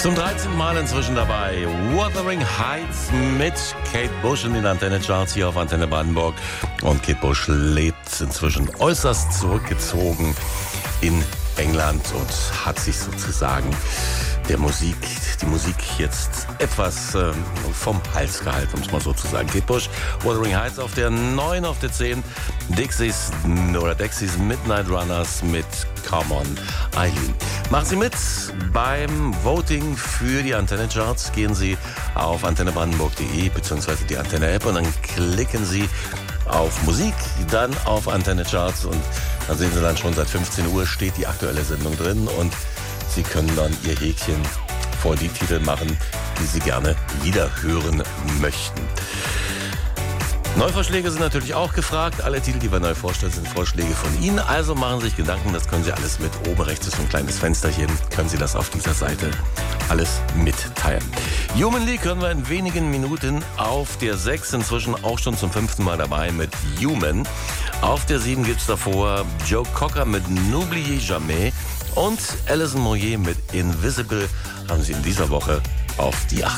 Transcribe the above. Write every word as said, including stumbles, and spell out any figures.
Zum dreizehnten Mal inzwischen dabei. Wuthering Heights mit Kate Bush in den Antenne-Charts hier auf Antenne Brandenburg. Und Kate Bush lebt inzwischen äußerst zurückgezogen in England und hat sich sozusagen der Musik, die Musik jetzt etwas äh, vom Hals gehalten, um es mal so zu sagen. Kate Bush, Wuthering Heights auf der neun, auf der zehn, Dixies oder Dixies Midnight Runners mit Come On Eileen. Machen Sie mit beim Voting für die Antenne-Charts. Gehen Sie auf antenne brandenburg punkt de bzw. die Antenne-App und dann klicken Sie auf Musik, dann auf Antenne-Charts und dann sehen Sie dann schon, seit fünfzehn Uhr steht die aktuelle Sendung drin und Sie können dann Ihr Häkchen vor die Titel machen, die Sie gerne wieder hören möchten. Neuvorschläge sind natürlich auch gefragt. Alle Titel, die wir neu vorstellen, sind Vorschläge von Ihnen. Also machen Sie sich Gedanken, das können Sie alles mit. Oben rechts ist so ein kleines Fensterchen. Können Sie das auf dieser Seite alles mitteilen. Human League hören wir in wenigen Minuten auf der sechs. Inzwischen auch schon zum fünften Mal dabei mit Human. Auf der sieben gibt es davor Joe Cocker mit N'oubliez jamais. Und Alison Moyet mit Invisible haben Sie in dieser Woche auf die acht.